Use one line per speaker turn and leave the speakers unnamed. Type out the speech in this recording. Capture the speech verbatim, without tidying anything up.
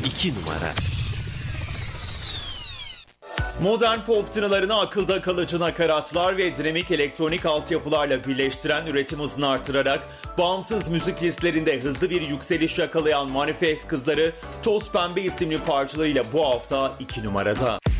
iki numara.
Modern pop tınılarını akılda kalıcı nakaratlar ve dinamik elektronik altyapılarla birleştiren üretim hızını artırarak bağımsız müzik listlerinde hızlı bir yükseliş yakalayan Manifest Kızları Toz Pembe isimli parçalarıyla bu hafta iki numarada.